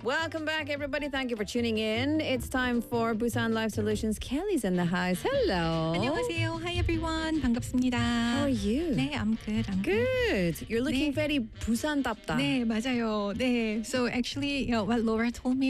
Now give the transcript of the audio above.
Welcome back, everybody. Thank you for tuning in. It's time for Busan Life Solutions. Kelly's in the house. Hello. 안녕하세요. Hi everyone. 반갑습니다. How are you? 네, I'm good. I'm good. Good. You're looking 네. very 부산답다. 네, 맞아요. 네. So actually, what Laura told me